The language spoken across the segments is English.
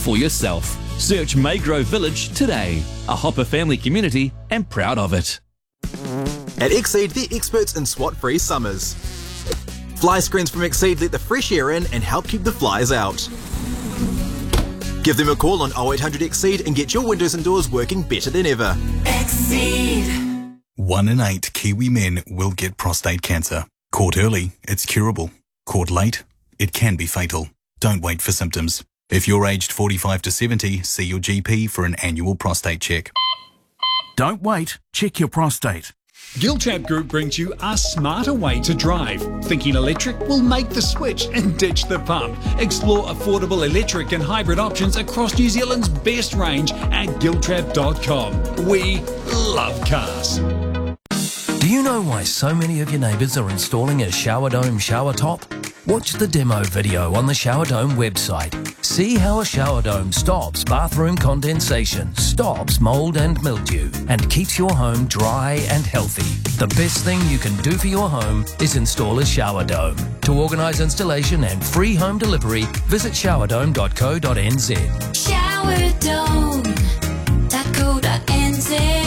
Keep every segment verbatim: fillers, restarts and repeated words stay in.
for yourself. Search Maygrove Village today. A Hopper family community and proud of it. At Exceed, they're experts in SWAT-free summers. Fly screens from Exceed let the fresh air in and help keep the flies out. Give them a call on oh eight hundred Exceed and get your windows and doors working better than ever. Exceed. One in eight Kiwi men will get prostate cancer. Caught early, it's curable. Caught late, it can be fatal. Don't wait for symptoms. If you're aged forty-five to seventy, see your G P for an annual prostate check. Don't wait, check your prostate. Giltrap Group brings you a smarter way to drive. Thinking electric? Will make the switch and ditch the pump. Explore affordable electric and hybrid options across New Zealand's best range at giltrap dot com. We love cars. Do you know why so many of your neighbours are installing a Shower Dome shower top? Watch the demo video on the Shower Dome website. See how a shower dome stops bathroom condensation, stops mould and mildew, and keeps your home dry and healthy. The best thing you can do for your home is install a shower dome. To organise installation and free home delivery, visit shower dome dot co dot n z. shower dome dot co dot n z.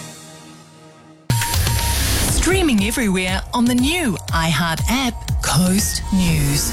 Streaming everywhere on the new iHeart app, Coast News.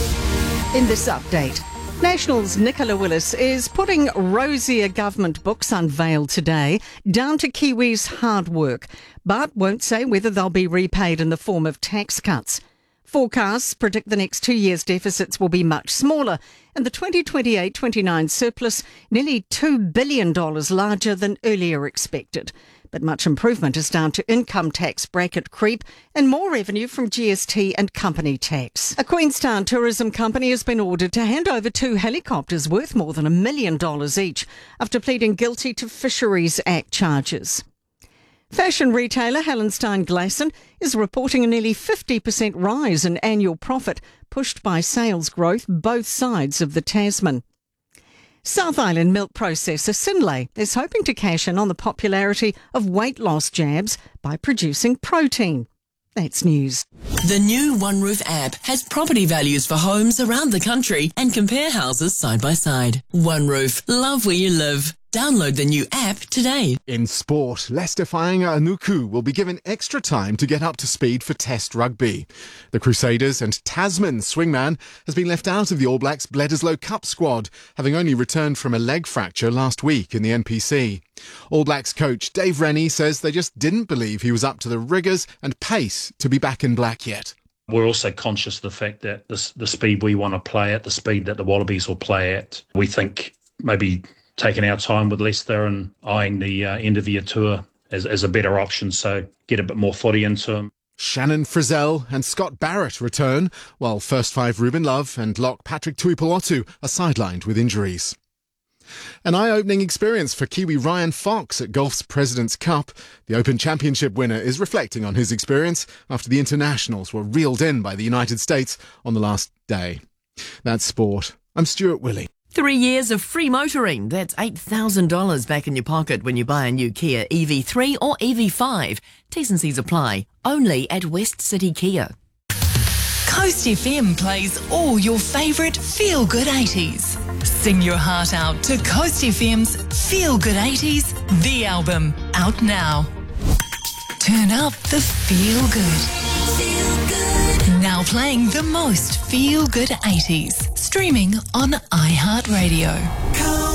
In this update, National's Nicola Willis is putting rosier government books unveiled today down to Kiwis' hard work, but won't say whether they'll be repaid in the form of tax cuts. Forecasts predict the next two years' deficits will be much smaller, and the twenty twenty-eight twenty-nine surplus nearly two billion dollars larger than earlier expected. But much improvement is down to income tax bracket creep and more revenue from G S T and company tax. A Queenstown tourism company has been ordered to hand over two helicopters worth more than a million dollars each after pleading guilty to Fisheries Act charges. Fashion retailer Hallenstein Glasson is reporting a nearly fifty percent rise in annual profit, pushed by sales growth both sides of the Tasman. South Island milk processor Synlait is hoping to cash in on the popularity of weight loss jabs by producing protein. That's news. The new One Roof app has property values for homes around the country and compare houses side by side. One Roof, love where you live. Download the new app today. In sport, Leicester Whainga-Anuku will be given extra time to get up to speed for Test rugby. The Crusaders and Tasman swingman has been left out of the All Blacks Bledisloe Cup squad, having only returned from a leg fracture last week in the N P C. All Blacks coach Dave Rennie says they just didn't believe he was up to the rigours and pace to be back in black yet. We're also conscious of the fact that this, the speed we want to play at, the speed that the Wallabies will play at, we think maybe taking our time with Leicester and eyeing the uh, end of year tour as, as a better option, so get a bit more footy into them. Shannon Frizzell and Scott Barrett return, while first five Ruben Love and lock Patrick Tuipulotu are sidelined with injuries. An eye-opening experience for Kiwi Ryan Fox at golf's President's Cup. The Open Championship winner is reflecting on his experience after the internationals were reeled in by the United States on the last day. That's sport. I'm Stuart Willey. Three years of free motoring. That's eight thousand dollars back in your pocket when you buy a new Kia E V three or E V five. T's and C's apply. Only at West City Kia. Coast F M plays all your favourite feel-good eighties. Sing your heart out to Coast F M's Feel Good eighties, the album, out now. Turn up the feel good. Feel good. Now playing the most feel good eighties. Streaming on iHeartRadio.